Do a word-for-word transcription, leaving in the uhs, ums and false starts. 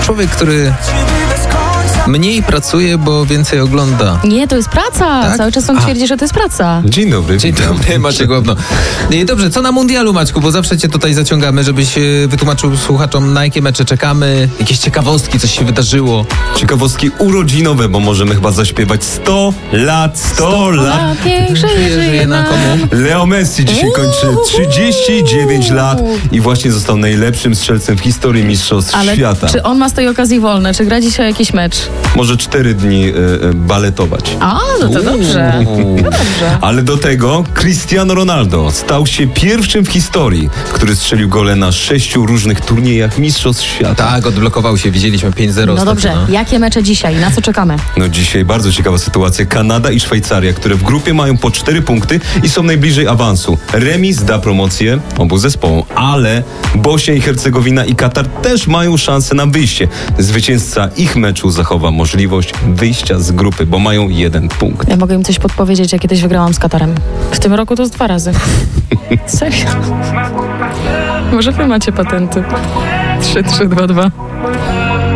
człowiek, który mniej pracuje, bo więcej ogląda. Nie, to jest praca. Tak? Cały czas on twierdzi, że to jest praca. Dzień dobry, Dzień witam. dobry, Maciek Łapno. I dobrze, co na mundialu, Maćku? Bo zawsze cię tutaj zaciągamy, żebyś e, wytłumaczył słuchaczom, na jakie mecze czekamy, jakieś ciekawostki, coś się wydarzyło. Ciekawostki urodzinowe, bo możemy chyba zaśpiewać sto lat, sto lat. Niech żyje, żyje na nam. komu? Leo Messi dzisiaj kończy trzydzieści dziewięć lat i właśnie został najlepszym strzelcem w historii mistrzostw Ale świata. czy on ma z tej okazji wolne? Czy gra dzisiaj jakiś mecz? Może cztery dni y, y, baletować. A, no to dobrze. No dobrze. Ale do tego Cristiano Ronaldo stał się pierwszym w historii, który strzelił gole na sześciu różnych turniejach mistrzostw świata. Tak, odblokował się, widzieliśmy pięć zero. No dobrze, jakie mecze dzisiaj? Na co czekamy? No dzisiaj bardzo ciekawa sytuacja. Kanada i Szwajcaria, które w grupie mają po cztery punkty i są najbliżej awansu. Remis da promocję obu zespołom, ale Bośnia i Hercegowina i Katar też mają szansę na wyjście. Zwycięzca ich meczu zachowa możliwość wyjścia z grupy, bo mają jeden punkt. Ja mogę im coś podpowiedzieć, ja kiedyś wygrałam z Katarem. W tym roku to z dwa razy. Serio? Może wy macie patenty. trzy trzy dwa dwa.